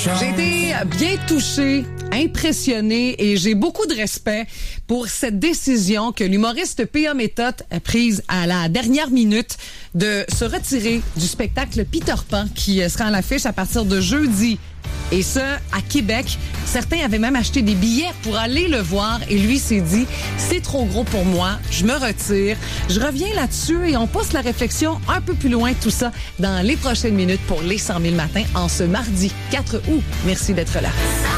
J'ai été bien touchée, impressionnée et j'ai beaucoup de respect pour cette décision que l'humoriste P.A. Méthode a prise à la dernière minute de se retirer du spectacle Peter Pan qui sera à l'affiche à partir de jeudi. Et ça, à Québec. Certains avaient même acheté des billets pour aller le voir. Et lui s'est dit, c'est trop gros pour moi, je me retire. Je reviens là-dessus et on pousse la réflexion un peu plus loin, tout ça, dans les prochaines minutes pour les 100 000 matins en ce mardi 4 août. Merci d'être là.